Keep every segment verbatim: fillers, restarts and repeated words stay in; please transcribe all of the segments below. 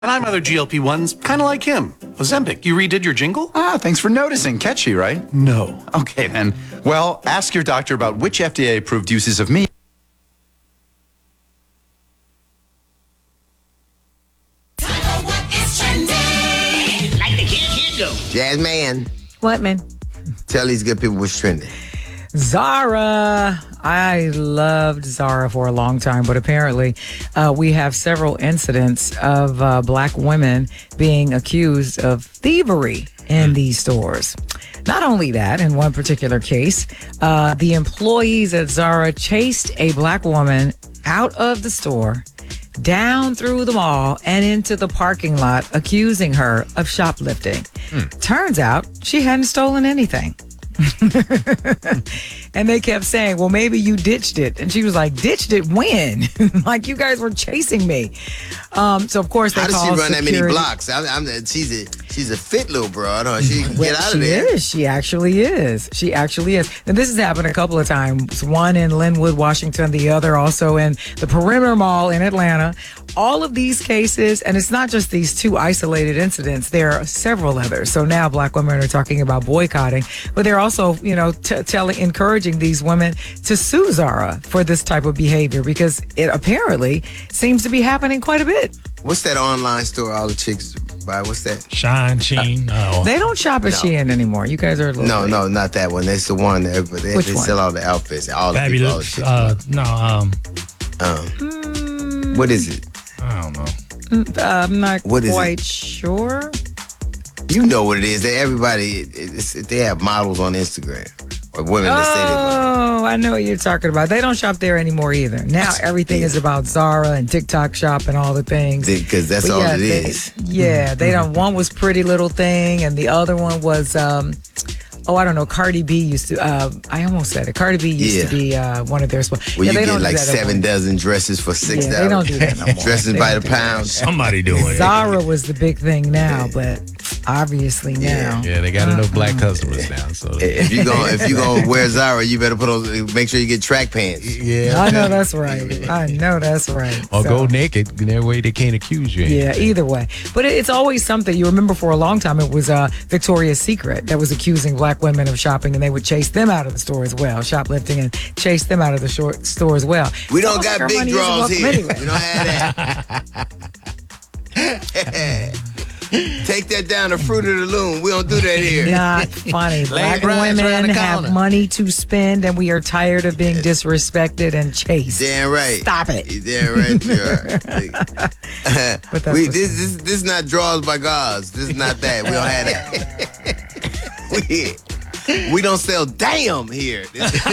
And I'm other G L P ones, kind of like him. Ozempic, you redid your jingle? Ah, thanks for noticing. Catchy, right? No. Okay, then. Well, ask your doctor about which F D A-approved uses of me. Like the kid here go. Jazz man, What, man? tell these good people what's trending. Zara. I loved Zara for a long time, but apparently uh, we have several incidents of uh, black women being accused of thievery in these stores. Not only that, in one particular case, uh, the employees at Zara chased a black woman out of the store, down through the mall, and into the parking lot, accusing her of shoplifting. Turns out she hadn't stolen anything. And they kept saying, well, maybe you ditched it. And she was like, ditched it when? Like, you guys were chasing me. Um, so, of course, they How does she called run that security. many blocks? I'm, I'm, she's a she's a fit little broad, huh? She can Well, get out she of there. is. She actually is. She actually is. And this has happened a couple of times. One in Linwood, Washington. The other also in the Perimeter Mall in Atlanta. All of these cases, and it's not just these two isolated incidents. There are several others. So now black women are talking about boycotting, but they're also, you know, t- telling, encouraging these women to sue Zara for this type of behavior because it apparently seems to be happening quite a bit. What's that online store all the chicks buy? What's that? Shine, Sheen. Oh. They don't shop at Shein anymore. You guys are a little No, late. no, not that one. That's the one that they, Which they one? sell all the outfits. All the people, all the Fabulous. chicks. Uh, no, um, um, what is it? I don't know. Uh, I'm not What is it? quite sure. You know what it is. They, everybody, it's, they have models on Instagram or women that say they Oh, I know what you're talking about. They don't shop there anymore either. Now everything is about Zara and TikTok Shop and all the things. because that's But all yeah, it they- is. Yeah, they don't. One was Pretty Little Thing, and the other one was. Um, Oh, I don't know. Cardi B used to. Uh, I almost said it. Cardi B used Yeah. to be uh, one of their. Sp- Where yeah, you they get don't do like that no seven more. dozen dresses for six Yeah, dollars. they don't do that no more. Dresses They by don't the do that. pound. Somebody doing it. Zara was the big thing now, but obviously now. Yeah, they got enough black customers now. So If you go, if you gonna wear Zara, you better put on. Make sure you get track pants. yeah, I know that's right. I know that's right. or So- go naked. That way they can't accuse you. of Yeah, anything. either way. But it, it's always something. You remember for a long time, it was uh, Victoria's Secret that was accusing black women of shopping, and they would chase them out of the store as well, shoplifting, and chase them out of the short store as well. We don't Almost like got our big money isn't draws welcome here. anyway. We don't have that. Take that down to Fruit of the Loom. We don't do that here. Not funny. Black Brian's around women the have corner. money to spend, and we are tired of being disrespected and chased. Damn right. Stop it. You damn right you are. But that's we, what's- this, this, this is not draws by gods. This is not that. We don't have that. we, we don't sell damn here.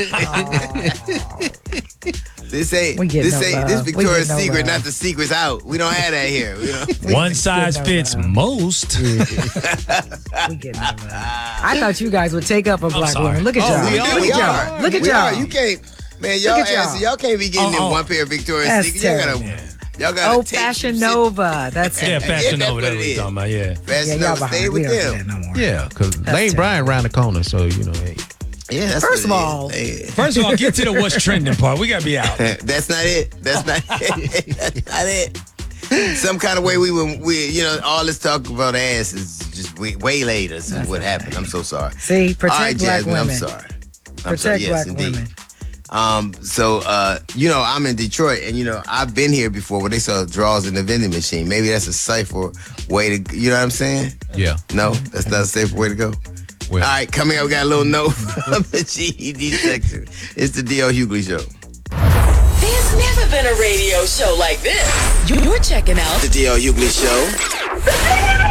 This ain't We get this no ain't this love. We Victoria's get no Secret, love. not the secrets out. We don't have that here. We don't. One size no fits love. most. We get no love. I thought you guys would take up a black sorry. woman. Look at Oh, y'all. we are. Look We at are. y'all. Look at We y'all. are. You can't, man. Y'all, Look at y'all. asses, y'all can't be getting Oh, in oh. one pair of Victoria's That's Secret. Y'all terrible. gotta, y'all gotta. Oh, take Fashion some shit. Nova. That's Yeah, it. Fashion Yeah, Nova. that's That's what what it you're is. talking about. Yeah. Fashion Yeah, y'all Nova, behind. stay We with don't do them. that no more. Yeah, because Lane terrible. Bryant around the corner, so you know. Hey. Yeah, that's First what of it is. all- Yeah. First of all, get to the what's trending part. We gotta be out. That's not it. That's not it. That's not it. Some kind of way we were, we, you know, all this talk about ass is just way, way later. This is what happened. I'm so sorry. See, protect all right, black Jasmine, women. I'm sorry. I'm Protect sorry. Yes, black indeed. women. Um, so, uh, you know, I'm in Detroit, and, you know, I've been here before where they sell draws in the vending machine. Maybe that's a safer way to, you know what I'm saying? Yeah. No, that's not a safer way to go. Well, All right, coming up, we got a little note from the G E D section. It's the D L Hughley Show. There's never been a radio show like this. You're checking out The D L Hughley Show.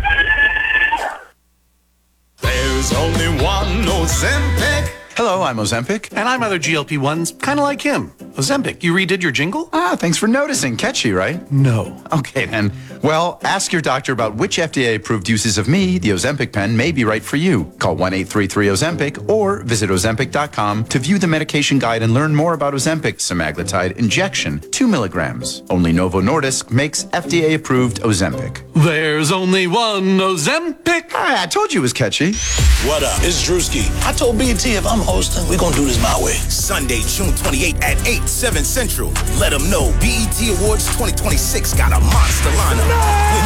There's only one Ozempic. Hello, I'm Ozempic. And I'm other G L P ones, kind of like him. Ozempic, you redid your jingle? Ah, thanks for noticing. Catchy, right? No. Okay, then. Well, ask your doctor about which F D A-approved uses of me, the Ozempic pen, may be right for you. Call one eight three three Ozempic or visit Ozempic dot com to view the medication guide and learn more about Ozempic semaglutide injection, two milligrams. Only Novo Nordisk makes F D A-approved Ozempic. There's only one Ozempic. Ah, I told you it was catchy. What up? It's Drewski. I told B T if I'm hosting, we're gonna do this my way. Sunday, June twenty-eighth at eight seven Central. Let them know B E T Awards twenty twenty-six got a monster lineup.